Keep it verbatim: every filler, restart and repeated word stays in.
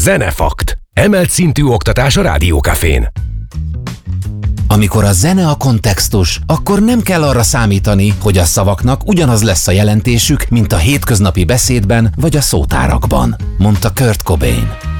Zenefakt. Emelt szintű oktatás a Rádiókafén. Amikor a zene a kontextus, akkor nem kell arra számítani, hogy a szavaknak ugyanaz lesz a jelentésük, mint a hétköznapi beszédben vagy a szótárakban, mondta Kurt Cobain.